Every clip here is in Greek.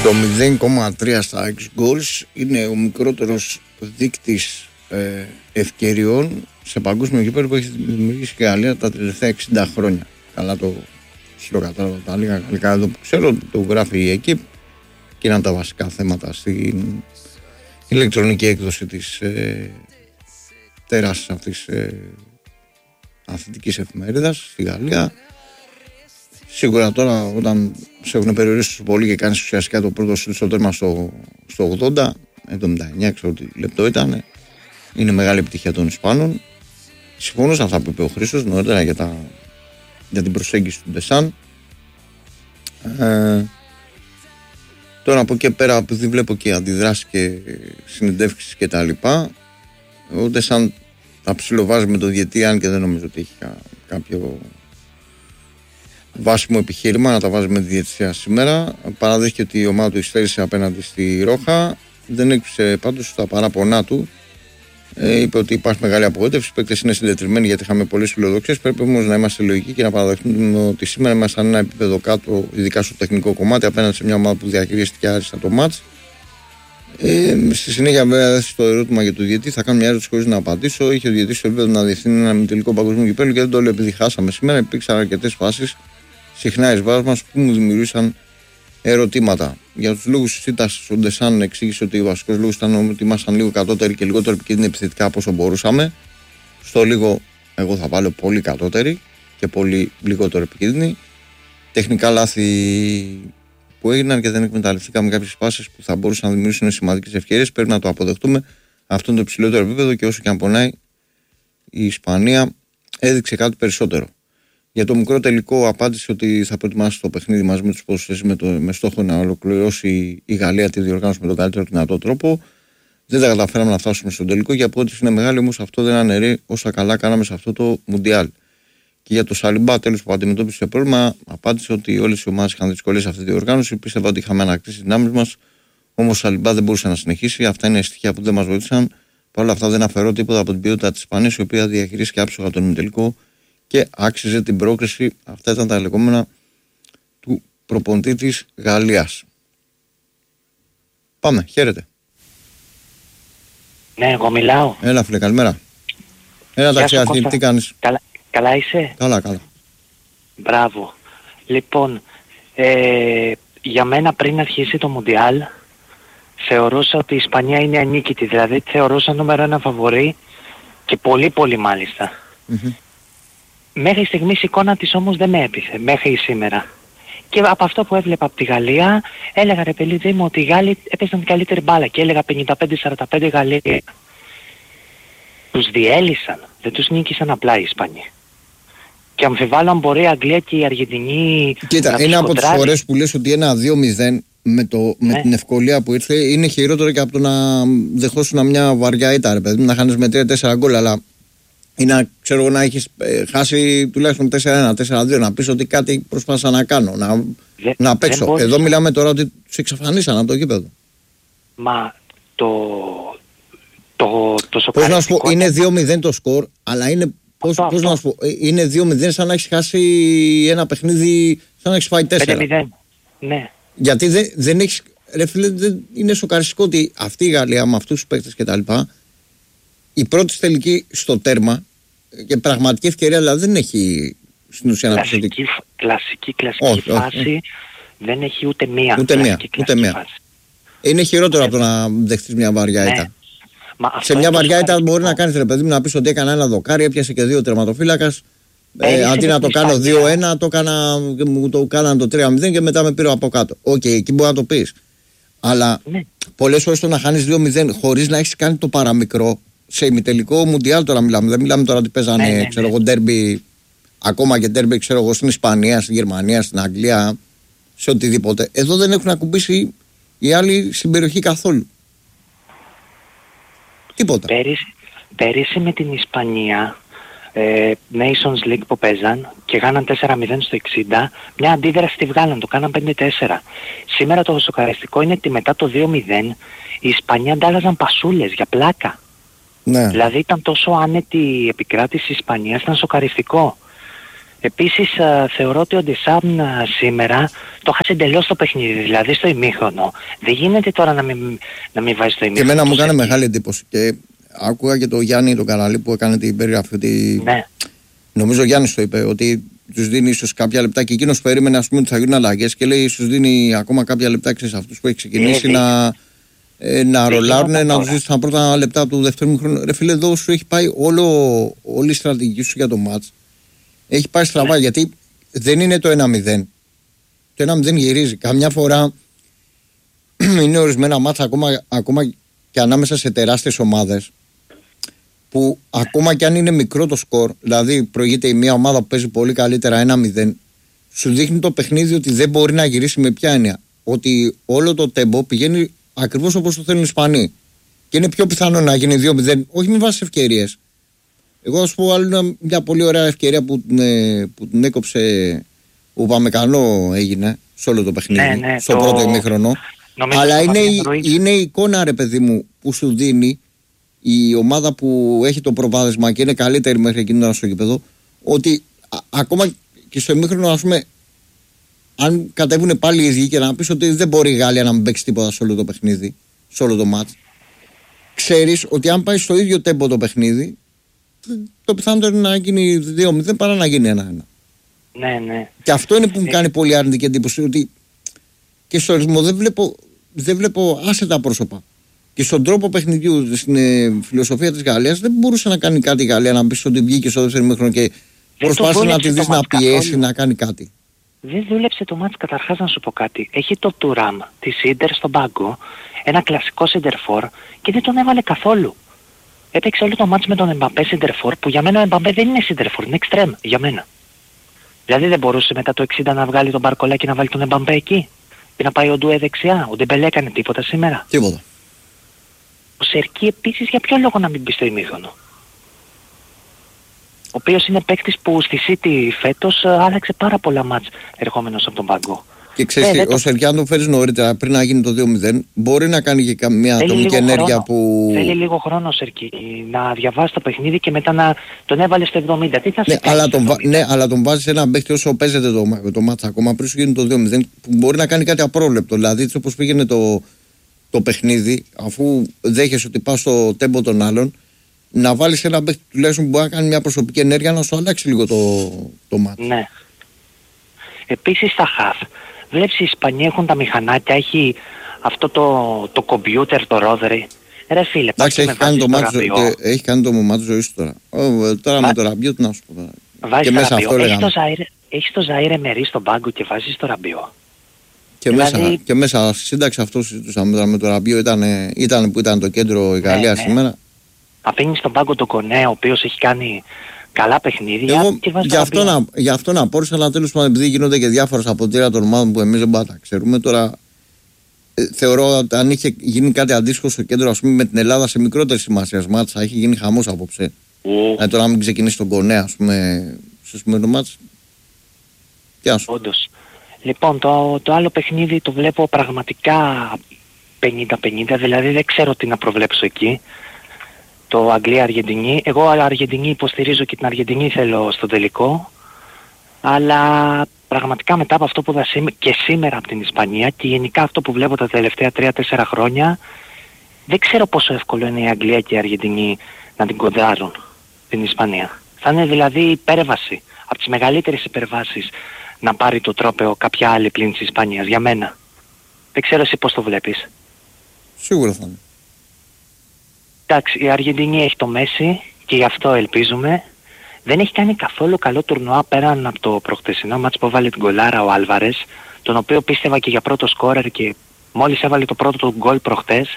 Το 0,3 στα X goals είναι ο μικρότερος δείκτης ευκαιριών σε παγκόσμιο γήπεδο που έχει δημιουργήσει η Γαλλία τα τελευταία 60 χρόνια. Καλά το χειροκατάλαβα τα λίγα γαλλικά εδώ που ξέρω, το γράφει η ΕΚΙΠ και είναι τα βασικά θέματα στην ηλεκτρονική έκδοση της τέρας αυτής αθλητικής εφημερίδας στη Γαλλία. Σίγουρα τώρα όταν σε έχουν περιορίσει τόσο πολύ και κάνεις ουσιαστικά το πρώτο σουτ στο τέρμα στο 80, 79 ξέρω τι λεπτό ήταν, είναι μεγάλη επιτυχία των Ισπάνων. Συμφωνώ σε αυτά που είπε ο Χρήστος νωρίτερα για την προσέγγιση του Ντεσάν. Τώρα από εκεί πέρα, επειδή βλέπω και αντιδράσεις και συνεντεύξεις και τα λοιπά, ο Ντεσάν τα ψιλοβάζει με το διετή, αν και δεν νομίζω ότι έχει κάποιο βάσιμο επιχείρημα να τα βάζει με τη διαιτησία σήμερα. Παραδέχεται ότι η ομάδα του υστέρησε απέναντι στη Ρόχα. Δεν έκρυψε πάντως τα παράπονά του. Είπε ότι υπάρχει μεγάλη απογοήτευση. Οι παίκτες είναι συντετριμμένοι γιατί είχαμε πολλές φιλοδοξίες. Πρέπει όμως να είμαστε λογικοί και να παραδεχτούμε ότι σήμερα ήμασταν ένα επίπεδο κάτω, ειδικά στο τεχνικό κομμάτι, απέναντι σε μια ομάδα που διαχειρίστηκε άριστα το μάτς. Στη συνέχεια, βέβαια, έθεσε το ερώτημα για το διαιτή. Θα κάνω μια ερώτηση χωρίς να απαντήσω. Είχε ο διαιτής στο επίπεδο να διευθύνει ένα ημιτελικό παγκόσμιο κυπέλλου και δεν το λέω επειδή χάσαμε σήμερα. Υπήρξαν αρκετές φάσεις, συχνά εις βάρος μας, που μου δημιουργήσαν ερωτήματα. Για τους λόγους της ήττας, ο Ντεσάν εξήγησε ότι ο βασικός λόγος ήταν ότι ήμασταν λίγο κατώτεροι και λιγότερο επικίνδυνοι επιθετικά από όσο μπορούσαμε. Στο λίγο, εγώ θα βάλω πολύ κατώτεροι και πολύ λιγότερο επικίνδυνοι. Τεχνικά λάθη που έγιναν και δεν εκμεταλλευτήκαμε κάποιες φάσεις που θα μπορούσαν να δημιουργήσουν σημαντικές ευκαιρίες. Πρέπει να το αποδεχτούμε. Αυτό είναι το υψηλότερο επίπεδο και όσο και αν πονάει, η Ισπανία έδειξε κάτι περισσότερο. Για το μικρό τελικό απάντησε ότι θα προετοιμάσει το παιχνίδι μαζί με τους ποδοσφαιριστές με στόχο να ολοκληρώσει η Γαλλία τη διοργάνωση με τον καλύτερο δυνατό τρόπο. Δεν τα καταφέραμε να φτάσουμε στον τελικό. Για απόδειξη είναι μεγάλη, όμως αυτό δεν αναιρεί όσα καλά κάναμε σε αυτό το Μουντιάλ. Και για το Σαλιμπά, τέλος που αντιμετώπισε το πρόβλημα, απάντησε ότι όλες οι ομάδες είχαν δυσκολίες σε αυτή τη διοργάνωση. Πίστευα ότι είχαμε ανακτήσει τις δυνάμεις μας. Όμως ο Σαλιμπά δεν μπορούσε να συνεχίσει. Αυτά είναι στοιχεία που δεν μας βοήθησαν. Παρ' όλα αυτά δεν αφαιρώ τίποτα από την ποιότητα της Ισπανίας, η οποία διαχειρίστηκε άψογα τον ημιτελικό και άξιζε την πρόκριση. Αυτά ήταν τα λεγόμενα του προπονητή της Γαλλίας. Πάμε, χαίρετε. Ναι, εγώ μιλάω. Έλα φίλε, καλημέρα. Έλα ταξιάρχη, τι κάνεις? Καλά είσαι? Καλά. Μπράβο. Λοιπόν, για μένα πριν αρχίσει το Μουντιάλ θεωρούσα ότι η Ισπανία είναι ανίκητη. Δηλαδή θεωρούσα νούμερο ένα φαβορί και πολύ πολύ μάλιστα. Mm-hmm. Μέχρι στιγμής η εικόνα της όμως δεν με έπειθε, μέχρι σήμερα. Και από αυτό που έβλεπα από τη Γαλλία, έλεγα ρε παιδί μου ότι οι Γάλλοι έπαιζαν την καλύτερη μπάλα και έλεγα 55-45 Γαλλία. Τους διέλυσαν, δεν τους νίκησαν απλά οι Ισπανοί. Και αμφιβάλλω αν μπορεί η Αγγλία και η Αργεντινή. Κοίτα, είναι από τις φορές που λες ότι ένα 2-0 με την ευκολία που ήρθε είναι χειρότερο και από το να δεχόσουν μια βαριά ήττα, ρε παιδί, να χάνεις με 3-4 γκολ, αλλά είναι ξέρω να έχεις χάσει τουλάχιστον 4-1, 4-2, να πεις ότι κάτι προσπάθησα να κάνω, να παίξω. Εδώ μιλάμε τώρα ότι τους εξαφανίσαν από το γήπεδο. Μα το σοκαριστικό... Πώς να σου πω, είναι 2-0 το σκορ, αλλά είναι, πώς να σου πω, είναι 2-0 σαν να έχεις χάσει ένα παιχνίδι, σαν να έχεις φάει 4. 5-0, ναι. Γιατί δεν έχεις, ρε φίλε, είναι σοκαριστικό ότι αυτή η Γαλλία με αυτούς τους παίκτες και τα λοιπά, η πρώτη τελική στο τέρμα και πραγματική ευκαιρία δηλαδή δεν έχει στην ουσία να πει. Κλασική φάση δεν έχει ούτε μία. Ούτε μία. Είναι χειρότερο από το να δεχτείς μια βαριά ήττα. Σε μια βαριά ήττα μπορεί να κάνεις ρε παιδί μου να πεις ότι έκανα ένα δοκάρι, έπιασε και 2 τερματοφύλακας. Αντί να το κάνω 2-1, μου το κάναν το 3-0 και μετά με πήρε από κάτω. Οκ, εκεί μπορεί να το πεις. Αλλά πολλές φορές το να χάνεις 2-0 χωρίς να έχεις κάνει το παραμικρό. Σε ημιτελικό Μουντιάλ τώρα μιλάμε. Δεν μιλάμε τώρα ότι παίζανε ξέρω εγώ ντέρμπι, ακόμα και ντέρμπι ξέρω εγώ στην Ισπανία, στην Γερμανία, στην Αγγλία, σε οτιδήποτε. Εδώ δεν έχουν ακουμπήσει οι άλλοι στην περιοχή καθόλου. Τίποτα. Πέρυσι με την Ισπανία, Nations League που παίζαν και κάναν 4-0 στο 60, μια αντίδραση τη βγάλαν, το κάναν 5-4. Σήμερα το σοκαριστικό είναι ότι μετά το 2-0 οι Ισπανοί αντάλλαζαν πασούλες για πλάκα. Ναι. Δηλαδή ήταν τόσο άνετη η επικράτηση της Ισπανίας, ήταν σοκαριστικό. Επίσης θεωρώ ότι ο Ντεσάμ σήμερα το χάσε εντελώς το παιχνίδι, δηλαδή στο ημίχρονο. Δεν γίνεται τώρα να μην βάζει το ημίχρονο. Και εμένα μου έκανε μεγάλη εντύπωση. Και άκουγα και το Γιάννη τον Καραλή που έκανε την περιγραφή. Ότι... Ναι. Νομίζω ο Γιάννης το είπε, ότι τους δίνει ίσως κάποια λεπτά και εκείνος περίμενε ας πούμε, ότι θα γίνουν αλλαγές και λέει ίσως δίνει ακόμα κάποια λεπτά σε αυτούς που έχει ξεκινήσει να ρολάρουν, να τους δεις τα πρώτα λεπτά του δεύτερου μήχρονου. Ρε φίλε, εδώ σου έχει πάει όλη η στρατηγική σου για το μάτς. Έχει πάει στραβά, γιατί δεν είναι το 1-0. Το 1-0 γυρίζει. Καμιά φορά είναι ορισμένα μάτσα ακόμα και ανάμεσα σε τεράστιες ομάδες, που ακόμα και αν είναι μικρό το σκορ, δηλαδή προηγείται η μία ομάδα που παίζει πολύ καλύτερα 1-0, σου δείχνει το παιχνίδι ότι δεν μπορεί να γυρίσει με ποια έννοια. Ότι όλο το τέμπο πηγαίνει ακριβώς όπως το θέλουν οι Ισπανοί. Και είναι πιο πιθανό να γίνει 2-0, όχι με βάση ευκαιρίες. Εγώ θα σου πω άλλη μια πολύ ωραία ευκαιρία που την έκοψε ο Παμεκανό, έγινε σε όλο το παιχνίδι, στο πρώτο ημίχρονο. Αλλά είναι η εικόνα, ρε παιδί μου, που σου δίνει η ομάδα που έχει το προβάδισμα και είναι καλύτερη μέχρι εκείνο στο γήπεδο, ότι ακόμα και στο ημίχρονο, ας πούμε, αν κατέβουν πάλι οι ίδιοι και να πεις ότι δεν μπορεί η Γαλλία να μην παίξει τίποτα σε όλο το παιχνίδι, σε όλο το μάτς, ξέρεις ότι αν πάει στο ίδιο τέμπο το παιχνίδι, το πιθανότερο είναι να γίνει 2-0 παρά να γίνει 1-1. Ναι. Και αυτό είναι που μου κάνει πολύ αρνητική εντύπωση, ότι και στο ρυθμό δεν βλέπω άσετα πρόσωπα. Και στον τρόπο παιχνιδιού, στην φιλοσοφία της Γαλλίας, δεν μπορούσε να κάνει κάτι η Γαλλία, να πει ότι βγήκε στο δεύτερο ημίχρονο και προσπάθησε να τη δεις να πιέσει, να κάνει κάτι. Δεν δούλεψε το μάτς, καταρχάς να σου πω κάτι. Έχει το Τουράμ, τη Σίντερ στον πάγκο, ένα κλασικό σεντερφόρ και δεν τον έβαλε καθόλου. Έπαιξε όλο το μάτς με τον Εμπαμπέ σεντερφόρ, που για μένα ο Εμπαμπέ δεν είναι σεντερφόρ, είναι εξτρέμ για μένα. Δηλαδή δεν μπορούσε μετά το 60 να βγάλει τον Μπαρκολά και να βάλει τον Εμπαμπέ εκεί και να πάει ο Ντουέ δεξιά. Ο Ντεμπελέ έκανε τίποτα σήμερα. Τίποτα. Ο Σερκί επίσης, για ποιο λόγο να μην μπει στο ημίχρονο? Ο οποίος είναι παίκτης που στη City φέτος άλλαξε πάρα πολλά μάτς ερχόμενος από τον πάγκο. Και ξέρεις, ο Σερκί, αν το φέρεις νωρίτερα πριν να γίνει το 2-0, μπορεί να κάνει και μια ατομική ενέργεια που. Θέλει λίγο χρόνο ο Σερκί να διαβάσει το παιχνίδι και μετά να τον έβαλε στο 70. Τι θα αλλά τον βάζει ένα παίκτη όσο παίζεται το μάτς ακόμα πριν σου γίνει το 2-0, που μπορεί να κάνει κάτι απρόβλεπτο. Δηλαδή, έτσι όπως πήγαινε το παιχνίδι, αφού δέχεσαι ότι πας στο τέμπο των άλλων, να βάλεις ένα παίκτη τουλάχιστον που μπορεί να κάνει μια προσωπική ενέργεια να σου αλλάξει λίγο το μάτι. Ναι. Επίσης στα χαφ. Βλέπεις οι Ισπανοί έχουν τα μηχανάκια, έχει αυτό το κομπιούτερ, το ρόδερι. Ρε φίλε, εντάξει, έχει κάνει το μάτι ζωής του τώρα. Τώρα με το Ραμπιό, τι να σου πω. Βάζεις το Ραμπιό. Έχεις το Ζαΐρε Μερί στον πάγκο και βάζεις το Ραμπιό. Και μέσα στη σύνταξη αυτό συζητούσαμε με το Ραμπιό, ήταν που ήταν το κέντρο η Γαλλία σήμερα. Αφήνεις στον πάγκο το Κονέ, ο οποίος έχει κάνει καλά παιχνίδια. Εγώ γι' αυτό να πω, αλλά τέλος πάντων, επειδή γίνονται και διάφορες αποτέλεσματα των ομάδων που εμείς δεν μπορούμε να τα ξέρουμε, τώρα θεωρώ ότι αν είχε γίνει κάτι αντίστοιχο στο κέντρο, ας πούμε με την Ελλάδα σε μικρότερη σημασία μάτς, θα είχε γίνει χαμός απόψε. Τώρα να μην ξεκινήσει τον Κονέ, ας πούμε, στο σημερινό μάτς. Όντως. Λοιπόν, το άλλο παιχνίδι το βλέπω πραγματικά 50-50, δηλαδή δεν ξέρω τι να προβλέψω εκεί. Το Αγγλία-Αργεντινή. Εγώ Αργεντινή υποστηρίζω και την Αργεντινή θέλω στο τελικό. Αλλά πραγματικά μετά από αυτό που είδα και σήμερα από την Ισπανία και γενικά αυτό που βλέπω τα τελευταία 3-4 χρόνια, δεν ξέρω πόσο εύκολο είναι η Αγγλία και η Αργεντινή να την κοντράρουν την Ισπανία. Θα είναι δηλαδή υπέρβαση, από τις μεγαλύτερες υπερβάσεις, να πάρει το τρόπαιο κάποια άλλη πλην της Ισπανίας, για μένα. Δεν ξέρω εσύ πώς το βλέπεις. Σίγουρα θα είναι. Εντάξει, η Αργεντινή έχει το Μέση και γι' αυτό ελπίζουμε. Δεν έχει κάνει καθόλου καλό τουρνουά πέραν από το προχτεσινό μάτς που βάλε την γκολάρα ο Άλβαρες, τον οποίο πίστευα και για πρώτο σκόρερ και μόλις έβαλε το πρώτο του γκολ προχτές.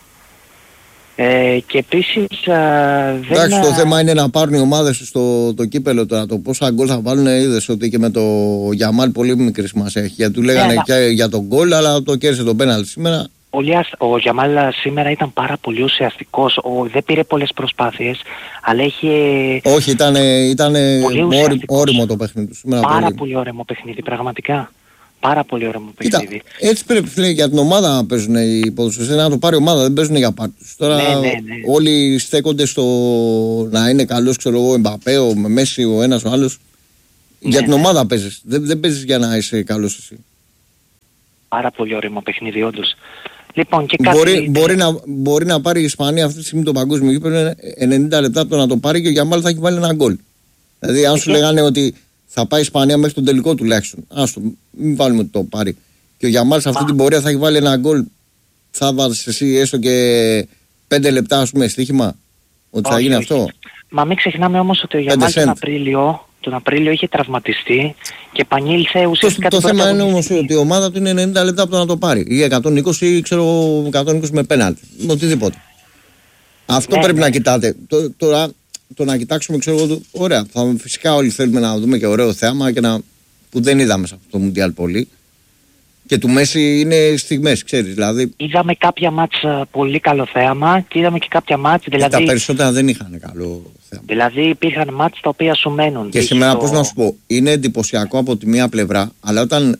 Και επίσης εντάξει, το θέμα είναι να πάρουν οι ομάδες στο το κύπελο τώρα. Το πόσα γκολ θα βάλουν, είδες ότι και με το Γιαμάλ πολύ μικρή σημασία έχει. Γιατί του λέγανε και για τον γκολ, αλλά το κέρδισε το πέναλτι σήμερα. Ο Γιαμάλ σήμερα ήταν πάρα πολύ ουσιαστικός. Δεν πήρε πολλές προσπάθειες, αλλά είχε. Όχι, ήταν όριμο το παιχνίδι του σήμερα. Πάρα πολύ όριμο παιχνίδι, πραγματικά. Πάρα πολύ όριμο παιχνίδι. Κοίτα, έτσι πρέπει για την ομάδα να παίζουν οι ποδοσφαιριστές. Να το πάρει η ομάδα, δεν παίζουν για πάρτι τους. Τώρα όλοι στέκονται στο να είναι καλός, ξέρω εγώ, Εμπαπέ, με Μέση, ο ένας ο άλλος. Για την ομάδα παίζεις. Δεν παίζεις για να είσαι καλός εσύ. Πάρα πολύ όριμο παιχνίδι, όντως. Λοιπόν, και κάτι... μπορεί να πάρει η Ισπανία αυτή τη στιγμή το παγκόσμιο γήπεδο 90 λεπτά από το να το πάρει και ο Γιαμάλ θα έχει βάλει ένα γκολ. Δηλαδή, αν σου λέγανε ότι θα πάει η Ισπανία μέχρι τον τελικό τουλάχιστον, άστο, μην βάλουμε ότι το πάρει. Και ο Γιαμάλ σε αυτή την πορεία θα έχει βάλει ένα γκολ. Θα βάλεις εσύ έστω και 5 λεπτά, ας πούμε, στοίχημα. Ότι θα γίνει αυτό. Μα μην ξεχνάμε όμως ότι ο Γιαμάλ τον Απρίλιο είχε τραυματιστεί και επανήλθε ουσιαστικά. Το θέμα είναι όμως ότι η ομάδα του είναι 90 λεπτά από το να το πάρει. Ή 120 ή ξέρω 120 με πέναλτι. Οτιδήποτε. Αυτό πρέπει να κοιτάτε. Τώρα το να κοιτάξουμε, ξέρω εγώ, ωραία. Φυσικά όλοι θέλουμε να δούμε και ωραίο θέαμα και που δεν είδαμε σε αυτό το Μουντιάλ πολύ. Και του Μέση είναι στιγμές, ξέρεις. Δηλαδή... Είδαμε κάποια μάτς πολύ καλό θέαμα και είδαμε και κάποια μάτς. Δηλαδή... Τα περισσότερα δεν είχαν καλό θέαμα. Δηλαδή υπήρχαν μάτς τα οποία σου μένουν. Και σήμερα, πώς να σου πω, είναι εντυπωσιακό από τη μία πλευρά, αλλά όταν.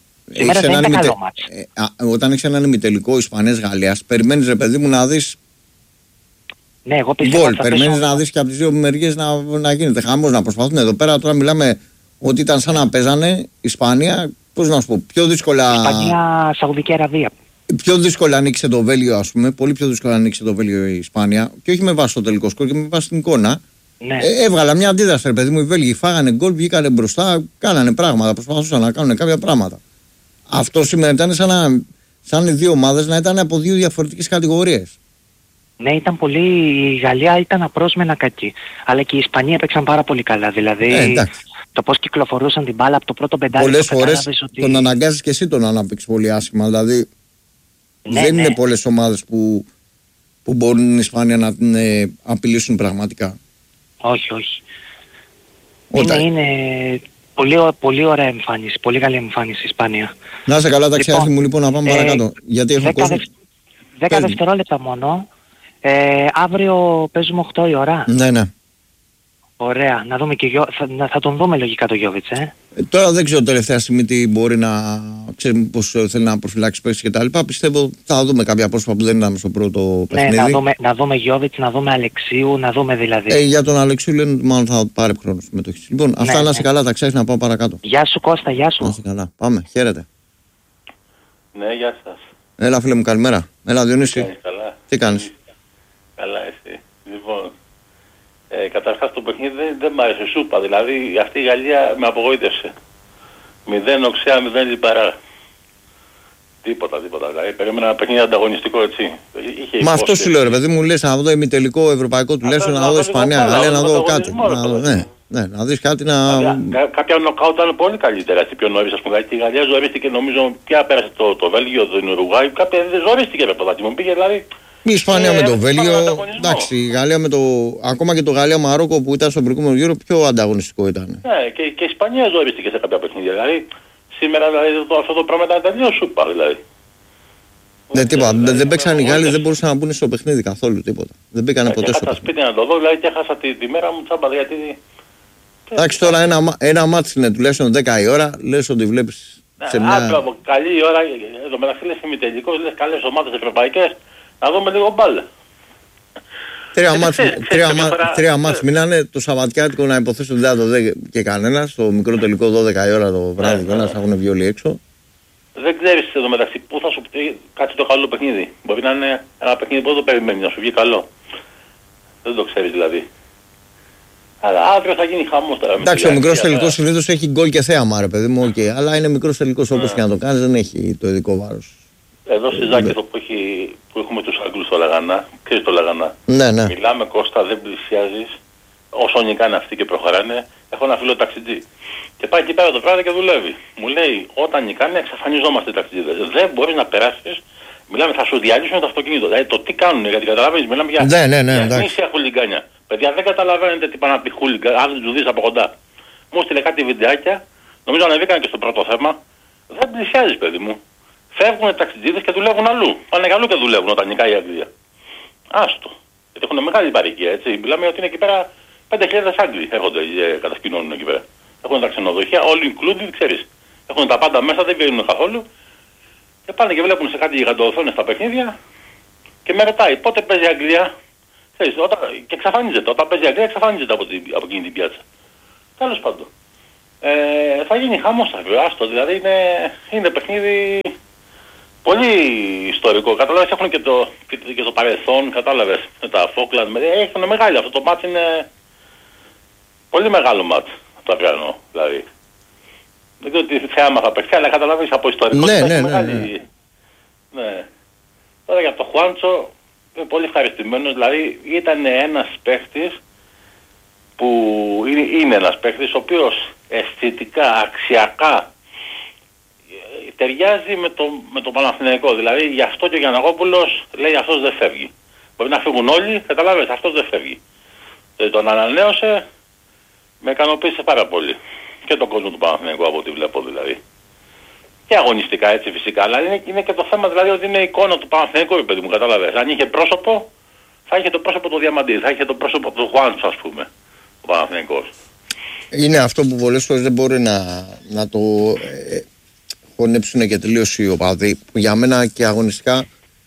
Όταν έχεις έναν ημιτελικό Ισπανίας-Γαλλίας, περιμένεις, ρε παιδί μου, να δεις. Ναι, εγώ πιστεύω. Γκολ. Περιμένεις να δεις και από τις δύο μεριές να γίνεται χαμός, να προσπαθούν. Εδώ πέρα τώρα μιλάμε ότι ήταν σαν να παίζανε Ισπανία. Πώς να σου πω, πιο δύσκολα. Ισπανία, Σαουδική Αραβία. Πιο δύσκολα ανοίξε το Βέλγιο, ας πούμε. Πολύ πιο δύσκολα ανοίξε το Βέλγιο η Ισπανία. Και όχι με βάση το τελικό σκορ και με βάση την εικόνα. Ναι. Έβγαλα μια αντίδραση, ρε παιδί μου. Οι Βέλγοι φάγανε γκολ, βγήκανε μπροστά, κάνανε πράγματα. Προσπαθούσαν να κάνουν κάποια πράγματα. Αυτό σήμερα ήταν σαν οι δύο ομάδες να ήταν από δύο διαφορετικές κατηγορίες. Ναι, ήταν πολύ. Η Γαλλία ήταν απρόσμενα κακή. Αλλά και οι Ισπανοί έπαιξαν πάρα πολύ καλά. Δηλαδή. Το πώς κυκλοφορούσαν την μπάλα από το πρώτο πεντάρι. Πολλές φορές ότι... τον αναγκάζεις και εσύ τον να παίξεις πολύ άσχημα. Δηλαδή δεν είναι πολλές ομάδες που μπορούν η Ισπανία να την απειλήσουν πραγματικά. Όχι. Είναι πολύ ωραία εμφάνιση. Πολύ καλή εμφάνιση η Ισπανία. Να είσαι καλά, ταξιάρχη μου, λοιπόν, να πάμε παρακάτω. Γιατί έχω κόσμο. 10 δευτερόλεπτα μόνο. Αύριο παίζουμε 8 η ώρα. Ναι. Ωραία, να δούμε και θα τον δούμε λογικά το Γιόβιτς, Τώρα δεν ξέρω τελευταία στιγμή τι μπορεί να ξέρει, πώς θέλει να προφυλάξει παίξει και τα λοιπά. Πιστεύω θα δούμε κάποια πρόσωπα που δεν ήταν στο πρώτο παιχνίδι. Να δούμε Γιόβιτς, να δούμε Αλεξίου, να δούμε δηλαδή. Για τον Αλεξίου λένε ότι μάλλον θα πάρει χρόνο συμμετοχή. Λοιπόν, αυτά να είσαι καλά, τα ξέρεις, να πάω παρακάτω. Γεια σου Κώστα, γεια σου. Να είσαι καλά, πάμε, χαίρετε. Ναι, γεια σας. Έλα φίλε μου, καλημέρα. Έλα Διονύση. Τι κάνεις? Καλά εσύ. Λοιπόν, καταρχάς το παιχνίδι δεν μ' άρεσε σούπα, δηλαδή αυτή η Γαλλία με απογοήτευσε. 0 οξέα, 0 λιπαρά. Τίποτα. Δηλαδή περίμενα ένα παιχνίδι ανταγωνιστικό, έτσι. Μα αυτό σου λέω, ρε παιδί μου, λες να δω ημιτελικό ευρωπαϊκό τουλάχιστον, να δω Ισπανία, Γαλλία, να δω κάτι. Ναι, να δεις κάτι να. Κάποια νοκάουτ ήταν πολύ καλύτερα. Έτσι πιο νωρίς, ας πούμε. Γιατί η Γαλλία ζορίστηκε, νομίζω, πια πέρασε το Βέλγιο, το Ουρουγουάι. Κάποια δεν ζορίστηκε, ρε παιδάκι μου. Πήγε δηλαδή. Η Ισπανία με το Βέλγιο, εντάξει, η Γαλλία με το. Ακόμα και το Γαλλία-Μαρόκο που ήταν στον προηγούμενο γύρο πιο ανταγωνιστικό ήταν. Ναι, και η Ισπανία ζορίστηκε σε κάποια παιχνίδια. Δηλαδή σήμερα δηλαδή, αυτό το πράγμα ήταν τελείως σούπα, δηλαδή. Ναι, τίποτα. Δεν παίξαν οι Γάλλοι, δεν μπορούσαν να μπουν στο παιχνίδι καθόλου τίποτα. Δεν μπήκανε ποτέ στο παιχνίδι. Σπίτι να το δω, δηλαδή και έχασα τη μέρα μου τσάμπα, γιατί. Εντάξει, τώρα ένα μάτσι είναι τουλάχιστον 10 η ώρα, λες ότι βλέπεις. Σε μια. Καλή η ώρα, εδώ μεταξύ λες ημιτελικός, λες καλές ομάδες ευρωπαϊκές. Να δούμε λίγο μπάλα. Τρία μάτς μείνανε. Το Σαββατιάτικο να υποθέσω ότι δεν θα το δει και κανένας. Στο μικρό τελικό 12 η ώρα το βράδυ θα έχουν βγει όλοι έξω. Δεν ξέρεις εδώ μεταξύ πού θα σου πει κάτι το καλό παιχνίδι. Μπορεί να είναι ένα παιχνίδι που δεν το περιμένει να σου βγει καλό. Δεν το ξέρεις δηλαδή. Αλλά αύριο θα γίνει χαμός τώρα. Εντάξει, ο μικρός τελικός συνήθως έχει γκολ και θέαμα, ρε παιδί μου, okay. Αλλά είναι μικρός τελικός όπως και να το κάνεις, δεν έχει το ειδικό βάρος. Εδώ στη Ζάκηθο που έχουμε τους Άγγλους στο Λαγανά, ξέρεις το Λαγανά. Ναι. Μιλάμε Κώστα, δεν πλησιάζεις. Όσο νικάνε αυτοί και προχωράνε, έχω ένα φίλο ταξιτζή. Και πάει εκεί πέρα το βράδυ και δουλεύει. Μου λέει, όταν νικάνε εξαφανιζόμαστε οι ταξιτζίδες. Δεν μπορείς να περάσεις. Μιλάμε, θα σου διαλύσουν το αυτοκίνητο. Δηλαδή το τι κάνουν, γιατί καταλαβαίνεις, μιλάμε για γνήσια χουλιγκάνια. Παιδιά δεν καταλαβαίνετε τι πάνε να πει χούλιγκα, αν του δεις από κοντά. Μου στείλε κάτι βιντεάκια, νομίζω ανεβήκαν και στο πρώτο θέμα. Δεν πλησιάζεις, παιδί μου. Φεύγουν οι ταξιτζίδες και δουλεύουν αλλού. Πάνε αλλού και δουλεύουν όταν νικάει η Αγγλία. Άστο. Γιατί έχουν μεγάλη παροικία, έτσι. Μιλάμε ότι είναι εκεί πέρα 5.000 Άγγλοι έρχονται και κατασκηνώνουν εκεί πέρα. Έχουν τα ξενοδοχεία, όλοι included, ξέρεις. Έχουν τα πάντα μέσα, δεν βγαίνουν καθόλου. Και πάνε και βλέπουν σε κάτι γιγαντοοθόνες τα παιχνίδια και με ρωτάει πότε παίζει η Αγγλία. Ξέρεις, και εξαφανίζεται. Όταν παίζει η Αγγλία εξαφανίζεται από εκείνη την πιάτσα. Τέλος πάντων. Θα γίνει χαμός άστο, δηλαδή είναι παιχνίδι πολύ ιστορικό. Κατάλαβες, έχουν και το παρελθόν, κατάλαβες, με τα Φόκλαντ, έχουν μεγάλη, αυτό το μάτς είναι πολύ μεγάλο μάτς, το Αυριανό, δηλαδή. Δεν ξέρω τι θέαμα θα παιχτεί, αλλά καταλάβεις από ιστορικό. Ναι. Τώρα για το Χουάντσο είμαι πολύ ευχαριστημένος, δηλαδή ήταν ένας παίχτης που είναι ένας παίχτης ο οποίος αισθητικά, αξιακά ταιριάζει με το Παναθηναϊκό. Δηλαδή γι' αυτό και ο Γιαννακόπουλος λέει αυτός δεν φεύγει. Μπορεί να φύγουν όλοι, καταλάβες, αυτός δεν φεύγει. Τον ανανέωσε, με ικανοποίησε πάρα πολύ. Και τον κόσμο του Παναθηναϊκού από ό,τι βλέπω δηλαδή. Και αγωνιστικά έτσι φυσικά, αλλά είναι και το θέμα δηλαδή ότι είναι η εικόνα του Παναθηναϊκού, παιδί μου, κατάλαβες. Αν είχε πρόσωπο, θα είχε το πρόσωπο του Διαμαντή, θα είχε το πρόσωπο του Χουάντσο, ας πούμε, ο Παναθηναϊκός. Είναι αυτό που πολλές φορές δεν μπορεί να το χωνέψουν και τελείως οι οπαδοί. Που για μένα και αγωνιστικά,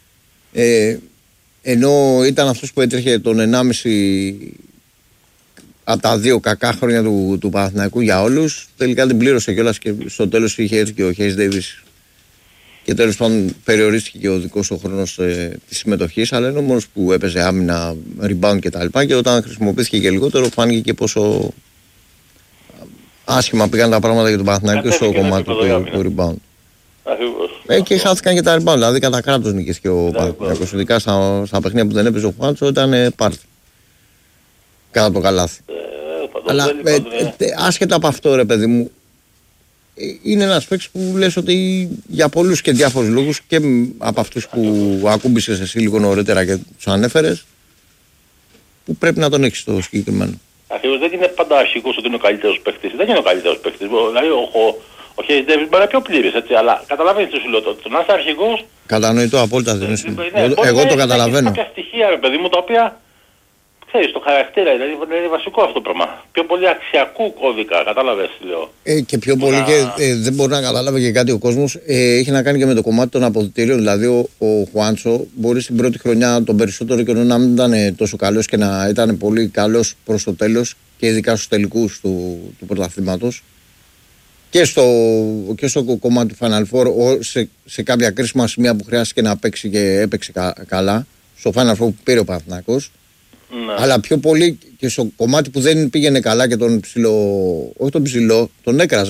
ενώ ήταν αυτός που έτρεχε τον 1,5 από τα 2 κακά χρόνια του Παναθηναϊκού για όλους, τελικά την πλήρωσε κιόλας και στο τέλος είχε έρθει και ο Χέις Ντέιβις και τέλος πάντων περιορίστηκε και ο δικός του χρόνος της συμμετοχής, αλλά είναι όμως που έπαιζε άμυνα, rebound κτλ. Και όταν χρησιμοποιήθηκε και λιγότερο, φάνηκε και πόσο άσχημα πήγαν τα πράγματα για τον Παναθηναϊκό στο κομμάτι του rebound. Και χάθηκαν και τα rebound, δηλαδή κατά κράτος νίκες και ο Παναθηναϊκός, ειδικά στα παιχνίδια που δεν έπαιζε ο Χουάντσο, ήταν πάρτι κατά το καλάθι. Αλλά άσχετα από αυτό, ρε παιδί μου, είναι ένας παίκτης που λες ότι για πολλούς και διάφορους λόγους, και από αυτούς που ακούμπησες εσύ λίγο νωρίτερα και τους ανέφερες, που πρέπει να τον έχεις το συγκεκριμένο. Ακριβώς, δεν είναι πάντα αρχικός ότι είναι ο καλύτερος παίκτης. Δεν είναι ο καλύτερος παίκτης. Δηλαδή ο Χέις Ντέιβις μπορεί να είναι πιο πλήρης, έτσι, αλλά καταλαβαίνεις τι σου λέω. Το να είσαι αρχικός. Κατανοητό απόλυτα, δεν είναι. Εγώ το καταλαβαίνω. Κάποια στοιχεία, ρε παιδί μου, τα οποία ξέρεις, το χαρακτήρα, δηλαδή είναι βασικό αυτό το πράγμα. Πιο πολύ αξιακού κώδικα, κατάλαβες τι λέω. Και πιο πολύ και δεν μπορεί να καταλάβει και κάτι ο κόσμος. Έχει να κάνει και με το κομμάτι των αποδυτήριων. Δηλαδή ο Χουάντσο μπορεί στην πρώτη χρονιά τον περισσότερο καιρό να μην ήταν τόσο καλός και να ήταν πολύ καλός προς το τέλος, και ειδικά στους τελικούς του πρωταθλήματος. Και στο κομμάτι του Final Four, σε κάποια κρίσιμα σημεία που χρειάστηκε να παίξει και έπαιξε καλά. Στο Final Four που πήρε ο Παναθηναϊκός. Ναι. Αλλά πιο πολύ και στο κομμάτι που δεν πήγαινε καλά και τον όχι τον ψηλό, τον έκραζε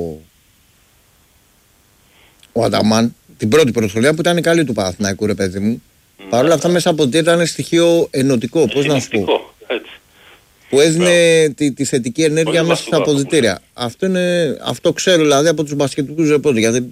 ο Αταμάν την πρώτη πρωτοβουλία που ήταν καλή του Παναθηναϊκού, ρε παιδί μου. Ναι. Παρ' όλα αυτά μέσα από ότι ήταν στοιχείο ενωτικό, πώς να σου πω. Έτσι. Που έδινε τη θετική ενέργεια μέσα στα αποδυτήρια. Αυτό ξέρω δηλαδή από τους μπασκετικούς ρεπόρτερ, γιατί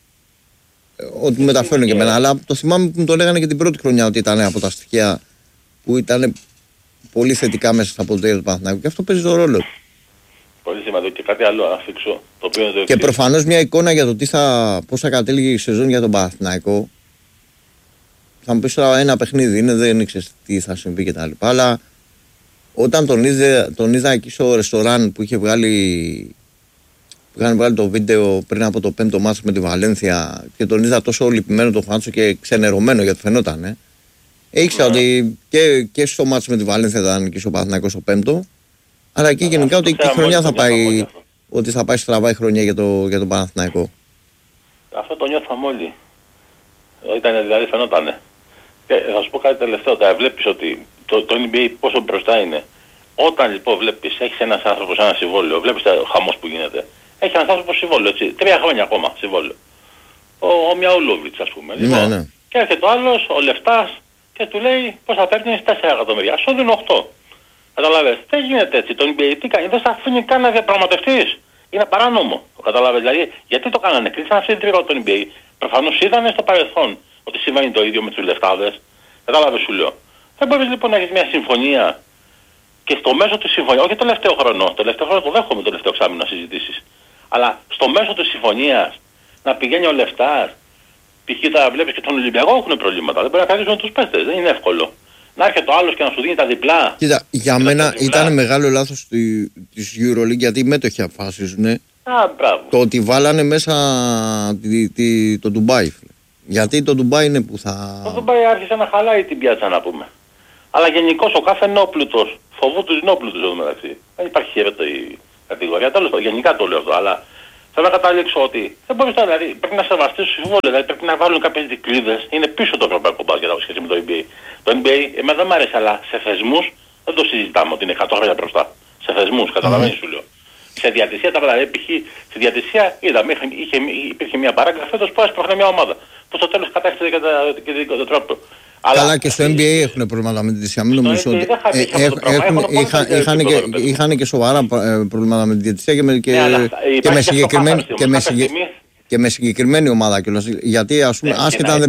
ότι μεταφέρουν και εμένα. Αλλά το θυμάμαι που μου το λέγανε και την πρώτη χρονιά ότι ήταν από τα στοιχεία που ήταν πολύ θετικά μέσα στα αποδυτήρια του Παναθηναϊκού, και αυτό παίζει τον ρόλο. Πολύ σημαντικό. Και κάτι άλλο να αφήξω, το οποίο είναι και προφανώς μια εικόνα για το πώς θα κατέληγε η σεζόν για τον Παναθηναϊκό. Θα μου πεις τώρα ένα παιχνίδι είναι, δεν ήξερες τι θα συμβεί κτλ. Αλλά όταν τον είδα εκεί στο ρεστοράν που είχαν βγάλει το βίντεο πριν από το 5ο μάτς με τη Βαλένθια, και τον είδα τόσο λυπημένο τον Χουάντσο και ξενερωμένο, γιατί φαινόταν. Ήξερα ότι και στο μάτς με τη Βαλένθια ήταν και στο Παναθηναϊκό στο 5ο, αλλά και γενικά ότι η χρονιά θα πάει, ότι θα πάει στραβά η χρονιά για τον Παναθηναϊκό. Αυτό το νιώθαμε όλοι. Ήταν δηλαδή φαινότανε. Και θα σου πω κάτι τελευταίο. Βλέπεις ότι το NBA πόσο μπροστά είναι. Όταν λοιπόν βλέπεις, έχεις ένας άνθρωπος ένα συμβόλαιο, βλέπεις το χαμός που γίνεται. Έχει ένας άνθρωπος συμβόλαιο, έτσι, 3 χρόνια ακόμα συμβόλαιο. Ο Μιαουλόβιτς, ας πούμε. Λοιπόν. Ναι. Και έρχεται ο άλλος, ο Λεφτάς, και του λέει πώς θα παίρνεις 4 εκατομμύρια. Σου δίνω 8. Καταλαβες. Δεν γίνεται έτσι. Το NBA τι κάνει, δεν σε αφήνει καν να διαπραγματευτείς. Είναι παράνομο. Καταλαβες. Δηλαδή, γιατί το κάνανε, κλείσαν αυτή την τρύπα το NBA. Προφανώς είδανε στο παρελθόν ότι συμβαίνει το ίδιο με τους λεφτάδες. Κατάλαβες, σου λέω. Δεν μπορείς λοιπόν να έχεις μια συμφωνία και στο μέσο της συμφωνίας, όχι το τελευταίο χρόνο, το τελευταίο χρόνο το δέχομαι, το τελευταίο εξάμηνο να συζητήσεις. Αλλά στο μέσο της συμφωνίας να πηγαίνει ο Λεφτάς. Π.χ. τώρα βλέπεις και τον Ολυμπιακό έχουν προβλήματα. Δεν μπορεί να κρατήσουν τους παίκτες. Δεν είναι εύκολο. Να έρχεται ο άλλος και να σου δίνει τα διπλά. Κοίτα, για μένα ήταν μεγάλο λάθος της EuroLeague, γιατί οι μέτοχοι αποφασίζουν το ότι βάλανε μέσα το Ντουμπάι. Γιατί το Ντουμπάι είναι που θα. Το Ντουμπάι άρχισε να χαλάει την πιάτσα, να πούμε. Αλλά γενικώς ο κάθε νόπλουτος, φοβού τους νόπλουτους εδώ μεταξύ. Δεν υπάρχει κατηγορία. Τέλος πάντων, γενικά το λέω αυτό, αλλά θέλω να καταλήξω ότι δεν μπορείς δηλαδή, πρέπει να σεβαστείς το συμβόλαιο, δηλαδή πρέπει να βάλουν κάποιες δικλείδες. Είναι πίσω το ευρωπαϊκό μπάσκετ σχέση με το NBA. Το NBA εμένα δεν μου αρέσει, αλλά σε θεσμούς δεν το συζητάμε ότι είναι 100 χρόνια μπροστά. Σε θεσμούς, καταλαβαίνεις σου λέω. Σε διατησία, τα δηλαδή, π.χ. στη διατησία είδαμε, υπήρχε μια παράγραφη φέτος που έσπροχνε μια ομάδα. Που στο τέλος κατάφερε και το τρόπο. Καλά, και στο NBA έχουν προβλήματα με τη διαιτησία. Μην νομίζω ότι είχαν και σοβαρά προβλήματα με τη διαιτησία και με συγκεκριμένη ομάδα κιόλας. Γιατί ας πούμε, άσχετα αν δεν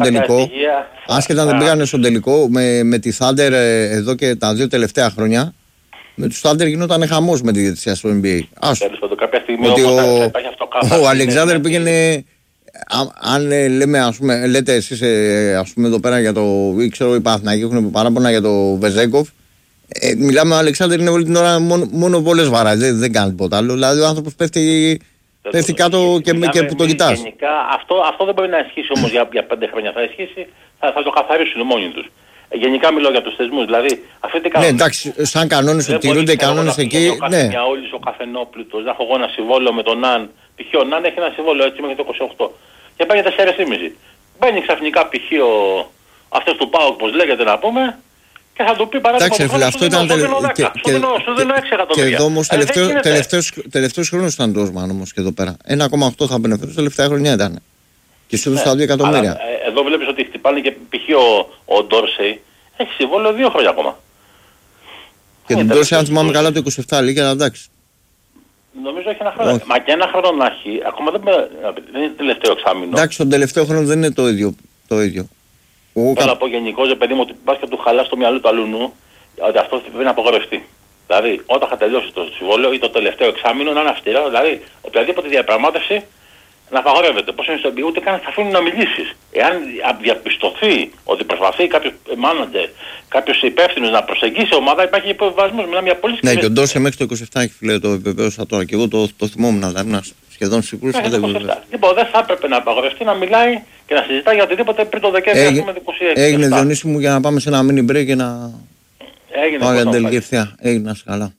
πήγανε στον τελικό, με τη Thunder εδώ και τα 2 τελευταία χρόνια, με τους Thunder γινόταν χαμός με τη διαιτησία στο NBA. Ότι ο Αλεξάνδερ πήγαινε. Αν λέμε, ας πούμε, λέτε εσείς ας πούμε εδώ πέρα για το, ή ξέρω οι Παναθηναϊκοί έχουν παράπονα για το Βεζέγκοφ, μιλάμε ο Αλεξάνδρ είναι όλη την ώρα μόνο βόλες βαράζει, δεν κάνει τίποτα άλλο, δηλαδή ο άνθρωπος πέφτει κάτω και που το κοιτάς. Γενικά αυτό δεν μπορεί να ισχύσει όμως για 5 χρόνια, θα ισχύσει, θα το καθαρίσουν μόνοι τους. Γενικά μιλώ για τους θεσμούς, δηλαδή αυτή την κανόνες. Ναι, εντάξει, σαν κανόνες ότι τηρούνται οι κανόνες εκεί. Ναι. Μια όλης ο Καφενόπλουτος, να έχω εγώ ένα συμβόλαιο με τον Ναν, π.χ. ο Ναν έχει ένα συμβόλαιο έτσι μέχρι το 28. Και πάει για 4,5. Μπαίνει ξαφνικά π.χ. αυτός του ΠΑΟΚ, όπως λέγεται να πούμε, και θα του πει παράδειγμα. Εντάξει, φίλε, αυτό ήταν και εδώ όμως τελευταίος χρόνος ήταν το Όσμαν όμως και εδώ πέρα. 1,8 θα μπαινε φέτος, τελευταία χρονιά ήταν. Και σου έδωσε τα 2 εκατομμύρια. Εδώ βλέπεις ότι χτυπάνε και π.χ. ο Ντόρσεϊ έχει συμβόλαιο 2 χρόνια ακόμα. Και τον Ντόρσεϊ, αν θυμάμαι καλά, το 27 λίγα, αλλά εντάξει. Νομίζω έχει ένα χρόνο. Μα και ένα χρόνο να έχει, ακόμα δεν είναι τελευταίο εξάμηνο. Εντάξει, τον τελευταίο χρόνο δεν είναι το ίδιο. Θέλω να πω γενικώς, παιδί μου, ότι πας και του χαλάς στο μυαλό του αλουνού, ότι αυτό πρέπει να απογορευτεί. Δηλαδή, όταν θα τελειώσει το συμβόλαιο ή το τελευταίο εξάμηνο, να είναι αυστηρό, δηλαδή, οποιαδήποτε διαπραγμάτευση να απαγορεύεται. Πώς είναι στο NBA, ούτε καν θα αφήνουν να μιλήσεις. Εάν διαπιστωθεί ότι προσπαθεί κάποιος μάνατζερ, κάποιος υπεύθυνος να προσεγγίσει ομάδα, υπάρχει υποβιβασμός. Μιλάμε για πολύ συγκεκριμένο. Ναι, και ο Ντόρσεϊ μέχρι το 27 έχει, φίλε, το επιβεβαίωσα τώρα και εγώ το θυμόμουν, αλλά ήμουν σχεδόν σίγουρος ότι δεν βεβαίωσα. Λοιπόν, δεν θα έπρεπε να απαγορευτεί να μιλάει και να συζητάει για οτιδήποτε πριν το Δεκέμβριο, ας πούμε, 26. Έγινε, Διονύση μου, για να πάμε σε ένα mini break και να πάμε για την τελική ευθεία. Έγινε, να καλά.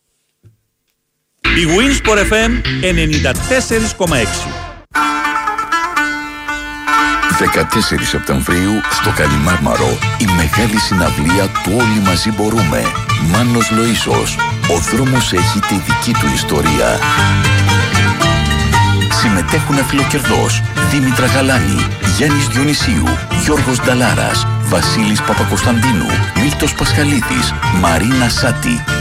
Η Winsport FM 94,6. 14 Σεπτεμβρίου στο Καλιμάρμαρο η μεγάλη συναυλία του Όλοι Μαζί Μπορούμε. Μάνος Λοΐσος. Ο δρόμος έχει τη δική του ιστορία. Συμμετέχουν Φιλοκερδός, Δήμητρα Γαλάνη, Γιάννης Διονυσίου, Γιώργος Νταλάρας, Βασίλης Παπακοσταντίνου, Μίλτος Πασχαλίδης, Μαρίνα Σάτη,